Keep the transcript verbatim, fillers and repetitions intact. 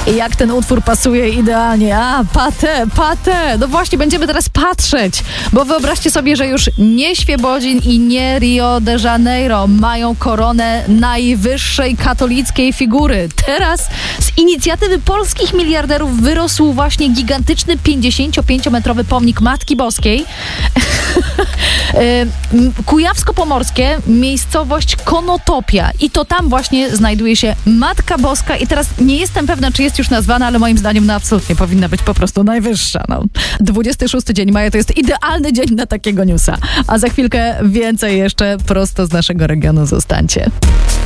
I jak ten utwór pasuje idealnie. A, Patę, Patę. No właśnie, będziemy teraz patrzeć, bo wyobraźcie sobie, że już nie Świebodzin i nie Rio de Janeiro mają koronę najwyższej katolickiej figury. Teraz z inicjatywy polskich miliarderów wyrosł właśnie gigantyczny pięćdziesięciopięciometrowy pomnik Matki Boskiej. Kujawsko-Pomorskie, miejscowość Konotopia. I to tam właśnie znajduje się Matka Boska. I teraz nie jestem pewna, czy jest już nazwana, ale moim zdaniem no absolutnie powinna być po prostu najwyższa. No. dwudziesty szósty dzień maja to jest idealny dzień na takiego newsa. A za chwilkę więcej jeszcze prosto z naszego regionu. Zostańcie.